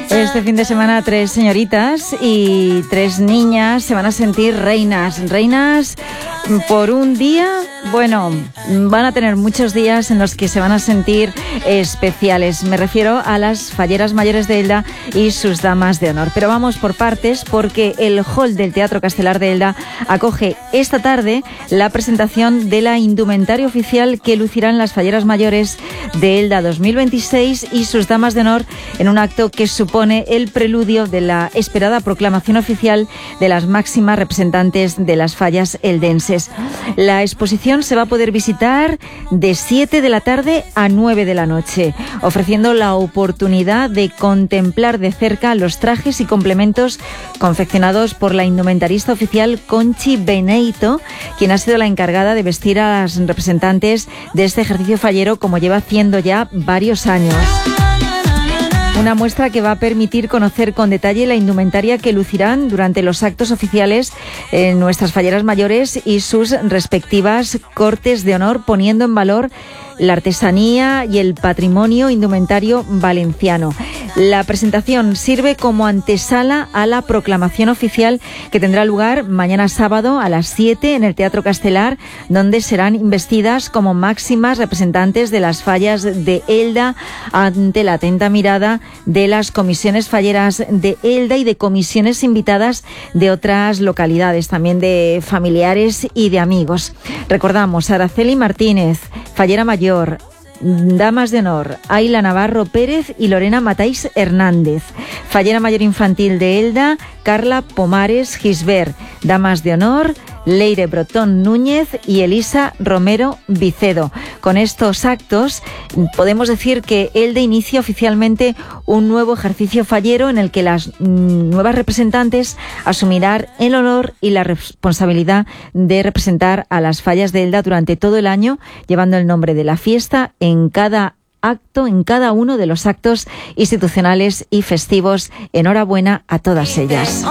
Este fin de semana 3 señoritas y 3 niñas se van a sentir reinas por un día. Bueno, van a tener muchos días en los que se van a sentir especiales. Me refiero a las falleras mayores de Elda y sus damas de honor. Pero vamos por partes, porque el hall del Teatro Castelar de Elda acoge esta tarde la presentación de la indumentaria oficial que lucirán las falleras mayores de Elda 2026 y sus damas de honor, en un acto que supone el preludio de la esperada proclamación oficial de las máximas representantes de las fallas eldenses. La exposición se va a poder visitar de 7 de la tarde a 9 de la noche, ofreciendo la oportunidad de contemplar de cerca los trajes y complementos confeccionados por la indumentarista oficial Conchi Beneito, quien ha sido la encargada de vestir a las representantes de este ejercicio fallero, como lleva haciendo ya varios años. Una muestra que va a permitir conocer con detalle la indumentaria que lucirán durante los actos oficiales en nuestras falleras mayores y sus respectivas cortes de honor, poniendo en valor la artesanía y el patrimonio indumentario valenciano. La presentación sirve como antesala a la proclamación oficial que tendrá lugar mañana sábado a las 7 en el Teatro Castelar, donde serán investidas como máximas representantes de las fallas de Elda ante la atenta mirada de las comisiones falleras de Elda y de comisiones invitadas de otras localidades, también de familiares y de amigos. Recordamos, Araceli Martínez, fallera mayor, damas de honor, Ayla Navarro Pérez y Lorena Matáis Hernández. Fallera mayor infantil de Elda, Carla Pomares Gisbert. Damas de honor, Leire Brotón Núñez y Elisa Romero Vicedo. Con estos actos podemos decir que Elda inicia oficialmente un nuevo ejercicio fallero en el que las nuevas representantes asumirán el honor y la responsabilidad de representar a las fallas de Elda durante todo el año, llevando el nombre de la fiesta en cada acto, en cada uno de los actos institucionales y festivos. Enhorabuena a todas ellas.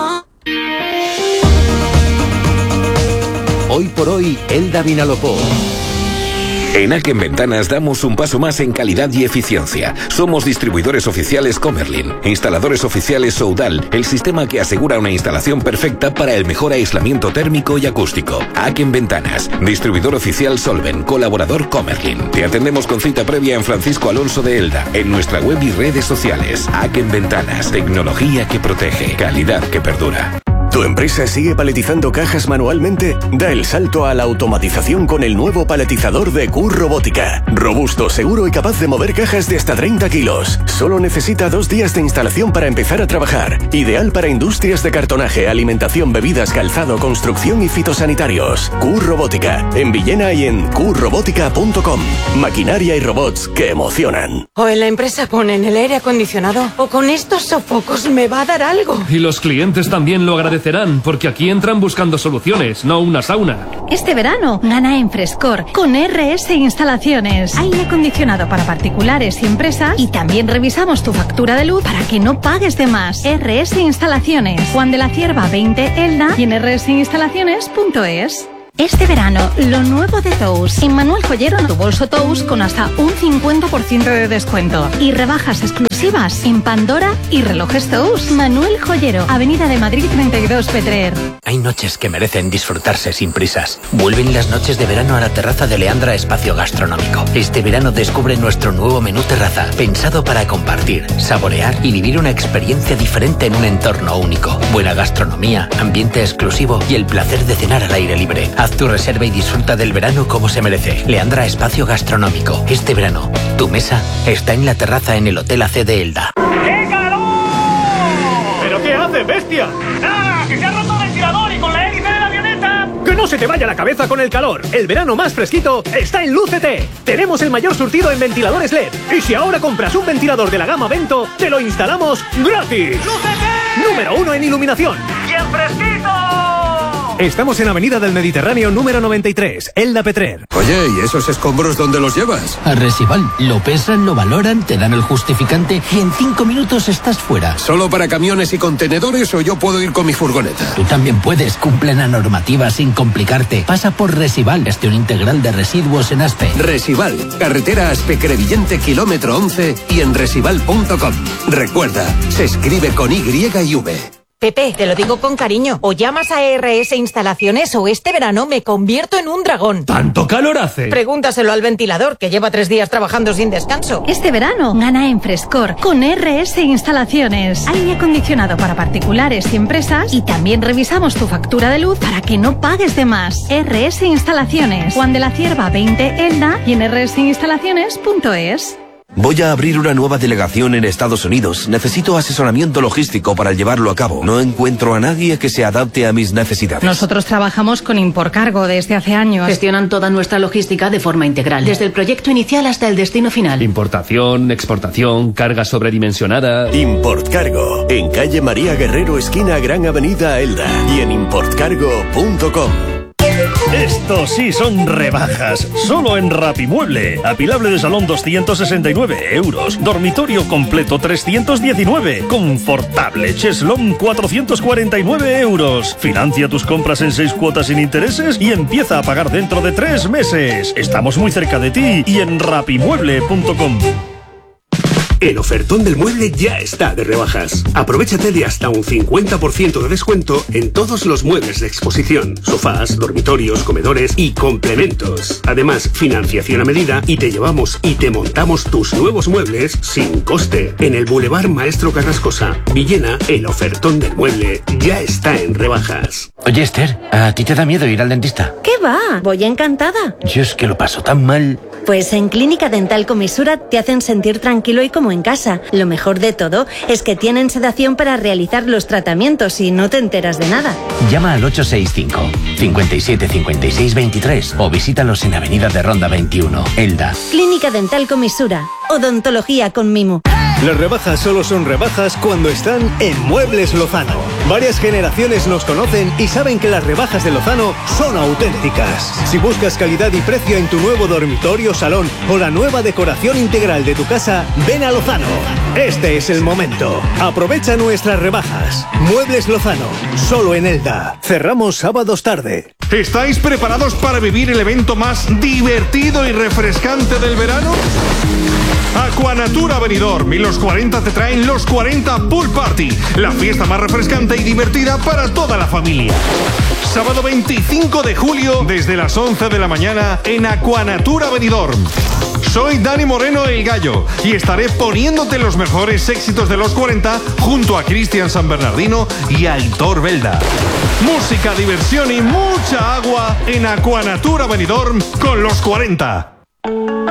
Hoy por hoy, Elda Vinalopó. En Aken Ventanas damos un paso más en calidad y eficiencia. Somos distribuidores oficiales Comerlin, instaladores oficiales Soudal, el sistema que asegura una instalación perfecta para el mejor aislamiento térmico y acústico. Aken Ventanas, distribuidor oficial Solven, colaborador Comerlin. Te atendemos con cita previa en Francisco Alonso de Elda, en nuestra web y redes sociales. Aken Ventanas, tecnología que protege, calidad que perdura. ¿Tu empresa sigue paletizando cajas manualmente? Da el salto a la automatización con el nuevo paletizador de Q-Robótica. Robusto, seguro y capaz de mover cajas de hasta 30 kilos. Solo necesita 2 días de instalación para empezar a trabajar. Ideal para industrias de cartonaje, alimentación, bebidas, calzado, construcción y fitosanitarios. Q-Robótica, en Villena y en qrobótica.com. Maquinaria y robots que emocionan. O en la empresa ponen el aire acondicionado, o con estos sofocos me va a dar algo. Y los clientes también lo agradecerán, porque aquí entran buscando soluciones, no una sauna. Este verano gana en Frescor con RS Instalaciones. Aire acondicionado para particulares y empresas, y también revisamos tu factura de luz para que no pagues de más. RS Instalaciones, Juan de la Cierva 20 Elda y en rsinstalaciones.es. Este verano, lo nuevo de Tous. En Manuel Joyero, tu bolso Tous con hasta un 50% de descuento. Y rebajas exclusivas en Pandora y relojes Tous. Manuel Joyero, Avenida de Madrid 32 Petrer. Hay noches que merecen disfrutarse sin prisas. Vuelven las noches de verano a la terraza de Leandra Espacio Gastronómico. Este verano descubre nuestro nuevo menú terraza, pensado para compartir, saborear y vivir una experiencia diferente en un entorno único. Buena gastronomía, ambiente exclusivo y el placer de cenar al aire libre. Haz tu reserva y disfruta del verano como se merece. Leandra Espacio Gastronómico. Este verano, tu mesa está en la terraza en el Hotel AC de Elda. ¡Qué calor! ¿Pero qué hace, bestia? ¡Ah! ¡Que se ha roto el ventilador y con la hélice de la avioneta! ¡Que no se te vaya la cabeza con el calor! El verano más fresquito está en Lucete. Tenemos el mayor surtido en ventiladores LED. Y si ahora compras un ventilador de la gama Vento, te lo instalamos gratis. ¡Lucete! Número 1 en iluminación. ¡Y en fresquito! Estamos en Avenida del Mediterráneo número 93, Elda Petrer. Oye, ¿y esos escombros dónde los llevas? A Resival. Lo pesan, lo valoran, te dan el justificante y en 5 minutos estás fuera. ¿Solo para camiones y contenedores o yo puedo ir con mi furgoneta? Tú también puedes. Cumple la normativa sin complicarte. Pasa por Resival, gestión integral de residuos en Aspe. Resival, carretera Aspe-Crevillente, kilómetro 11 y en resival.com. Recuerda, se escribe con Y y V. Pepe, te lo digo con cariño. O llamas a ERS Instalaciones o este verano me convierto en un dragón. ¿Tanto calor hace? Pregúntaselo al ventilador, que lleva 3 días trabajando sin descanso. Este verano gana en Frescor con RS Instalaciones. Aire acondicionado para particulares y empresas y también revisamos tu factura de luz para que no pagues de más. RS Instalaciones. Juan de la Cierva 20 Elda y en rsinstalaciones.es. Voy a abrir una nueva delegación en Estados Unidos. Necesito asesoramiento logístico para llevarlo a cabo. No encuentro a nadie que se adapte a mis necesidades. Nosotros trabajamos con Imporcargo desde hace años. Gestionan toda nuestra logística de forma integral, desde el proyecto inicial hasta el destino final. Importación, exportación, carga sobredimensionada. Importcargo, en calle María Guerrero, esquina Gran Avenida Elda y en importcargo.com. Estos sí son rebajas, solo en Rapimueble. Apilable de salón 269 euros, dormitorio completo 319, confortable cheslón 449 euros. Financia tus compras en 6 cuotas sin intereses y empieza a pagar dentro de 3 meses. Estamos muy cerca de ti y en rapimueble.com. El ofertón del mueble ya está de rebajas. Aprovéchate de hasta un 50% de descuento en todos los muebles de exposición, sofás, dormitorios, comedores y complementos. Además, financiación a medida y te llevamos y te montamos tus nuevos muebles sin coste. En el Boulevard Maestro Carrascosa, Villena, el ofertón del mueble ya está en rebajas. Oye, Esther, ¿a ti te da miedo ir al dentista? ¿Qué va? Voy encantada. Yo es que lo paso tan mal. Pues en Clínica Dental Comisura te hacen sentir tranquilo y como en casa. Lo mejor de todo es que tienen sedación para realizar los tratamientos y no te enteras de nada. Llama al 865 57 56 23 o visítalos en Avenida de Ronda 21, Elda. Clínica Dental Comisura. Odontología con mimo. Las rebajas solo son rebajas cuando están en Muebles Lozano. Varias generaciones nos conocen y saben que las rebajas de Lozano son auténticas. Si buscas calidad y precio en tu nuevo dormitorio, salón o la nueva decoración integral de tu casa, ven a Lozano. Este es el momento. Aprovecha nuestras rebajas. Muebles Lozano, solo en Elda. Cerramos sábados tarde. ¿Estáis preparados para vivir el evento más divertido y refrescante del verano? Aquanatura Benidorm y los 40 te traen los 40 Pool Party, la fiesta más refrescante y divertida para toda la familia. Sábado 25 de julio, desde las 11 de la mañana, en Aquanatura Benidorm. Soy Dani Moreno el Gallo y estaré poniéndote los mejores éxitos de los 40 junto a Cristian San Bernardino y Aitor Belda. Música, diversión y mucha agua en Aquanatura Benidorm con los 40.